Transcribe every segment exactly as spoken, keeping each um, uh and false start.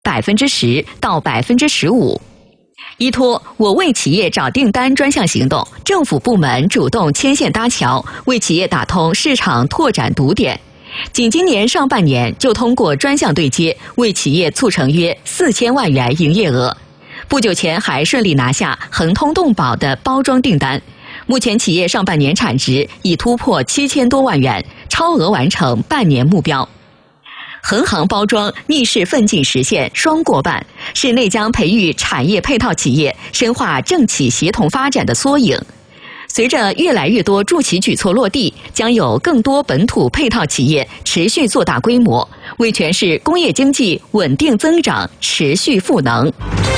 百分之十到百分之十五。依托我为企业找订单专项行动，政府部门主动牵线搭桥，为企业打通市场拓展堵点。仅今年上半年就通过专项对接，为企业促成约四千万元营业额。不久前还顺利拿下恒通动保的包装订单。目前企业上半年产值已突破七千多万元，超额完成半年目标。恒行包装逆势奋进实现双过半，是内江培育产业配套企业、深化政企协同发展的缩影。随着越来越多助企举措落地，将有更多本土配套企业持续做大规模，为诠释工业经济稳定增长持续赋能。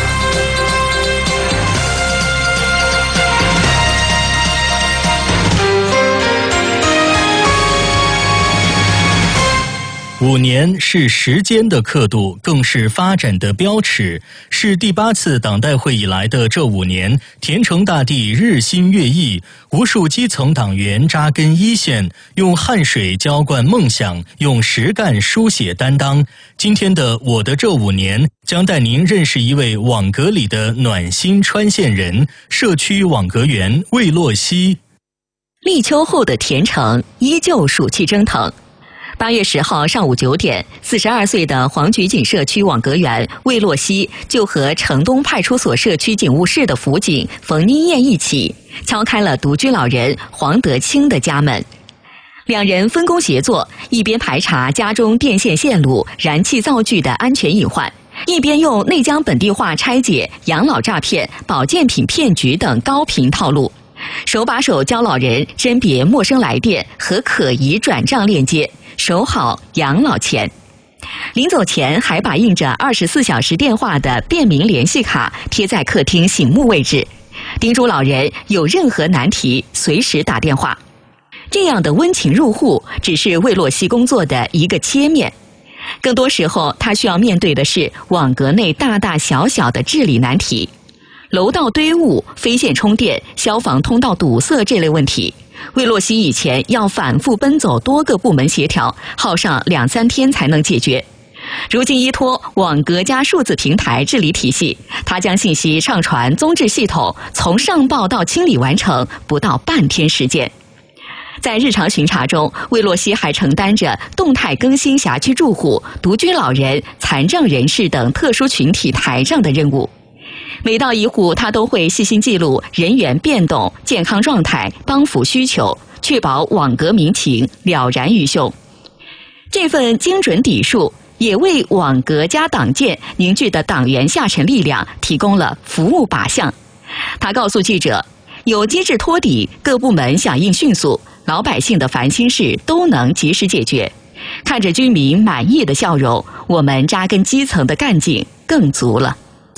五年是时间的刻度，更是发展的标尺。是第八次党代会以来的这五年，田城大地日新月异，无数基层党员扎根一线，用汗水浇灌梦想，用实干书写担当。今天的我的这五年，将带您认识一位网格里的暖心穿线人——社区网格员魏洛西。 立秋后的田城依旧暑气蒸腾。八月十号上午九点，四十二岁的黄菊井社区网格员魏洛西就和城东派出所社区警务室的辅警冯妮燕一起，敲开了独居老人黄德清的家门。两人分工协作，一边排查家中电线线路、燃气灶具的安全隐患，一边用内江本地话拆解养老诈骗、保健品骗局等高频套路，手把手教老人甄别陌生来电和可疑转账链接，守好养老钱。临走前还把印着二十四小时电话的便民联系卡贴在客厅醒目位置，叮嘱老人有任何难题随时打电话。这样的温情入户只是魏洛西工作的一个切面，更多时候他需要面对的是网格内大大小小的治理难题。楼道堆物、非线充电、消防通道堵塞这类问题，魏洛西以前要反复奔走多个部门协调，耗上两三天才能解决。如今依托网格加数字平台治理体系，他将信息上传综治系统，从上报到清理完成不到半天时间。在日常巡查中，魏洛西还承担着动态更新辖区住户、独居老人、残障人士等特殊群体台账的任务。每到一户，他都会细心记录人员变动、健康状态、帮扶需求，确保网格民情了然于胸。这份精准底数也为网格加党建凝聚的党员下沉力量提供了服务靶向。他告诉记者，有机制托底，各部门响应迅速，老百姓的烦心事都能及时解决。看着居民满意的笑容，我们扎根基层的干劲更足了。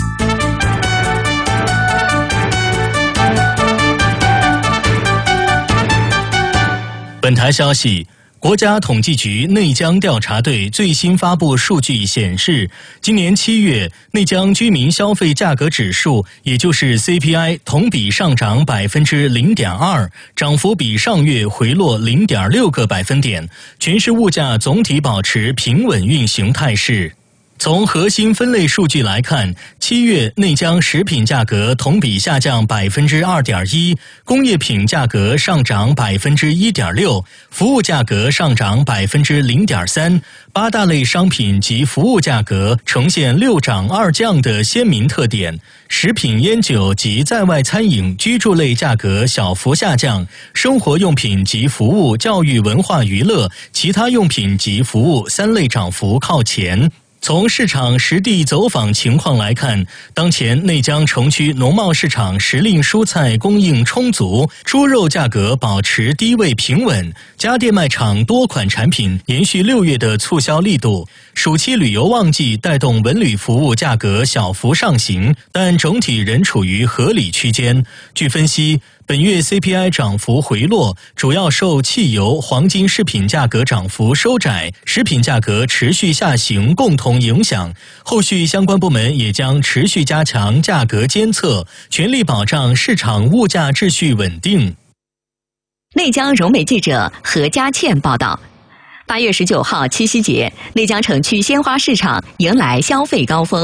本台消息，国家统计局内江调查队最新发布数据显示，今年七月内江居民消费价格指数，也就是 C P I 同比上涨 百分之零点二， 涨幅比上月回落 零点六 个百分点，全市物价总体保持平稳运行态势。从核心分类数据来看，七月内江食品价格同比下降 百分之二点一， 工业品价格上涨 百分之一点六， 服务价格上涨 百分之零点三， 八大类商品及服务价格呈现六涨二降的鲜明特点。食品、烟酒及在外餐饮、居住类价格小幅下降，生活用品及服务、教育文化娱乐、其他用品及服务三类涨幅靠前。从市场实地走访情况来看，当前内江城区农贸市场时令蔬菜供应充足，猪肉价格保持低位平稳，家电卖场多款产品延续六月的促销力度。暑期旅游旺季带动文旅服务价格小幅上行，但整体仍处于合理区间。据分析，本月 C P I 涨幅回落，主要受汽油、黄金饰品价格涨幅收窄、食品价格持续下行共同影响。后续相关部门也将持续加强价格监测，全力保障市场物价秩序稳定。 内江融媒记者何家倩报道。 八月十九号七夕节，内江城区鲜花市场迎来消费高峰。